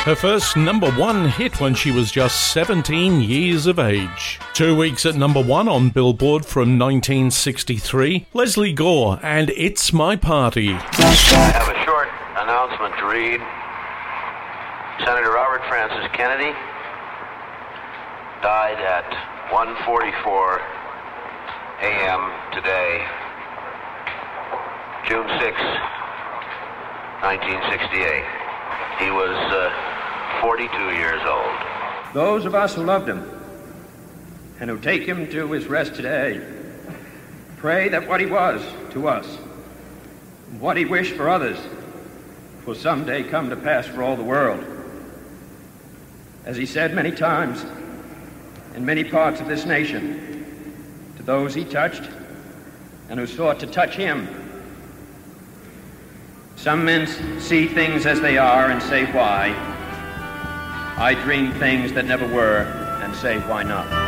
Her first number one hit when she was just 17 years of age. 2 weeks at number one on Billboard from 1963, Leslie Gore and It's My Party. I have a short announcement to read. Senator Robert Francis Kennedy died at 1:44 a.m. today, June 6, 1968. He was 42 years old. Those of us who loved him and who take him to his rest today pray that what he was to us, what he wished for others, will someday come to pass for all the world. As he said many times in many parts of this nation, to those he touched and who sought to touch him, some men see things as they are and say why. I dream things that never were and say why not.